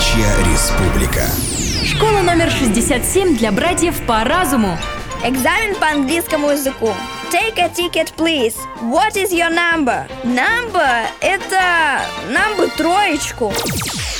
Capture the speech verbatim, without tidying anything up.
Птичья республика. Школа номер шестьдесят семь для братьев по разуму. Экзамен по английскому языку. Take a ticket, please. What is your number? Number – это нам бы троечку.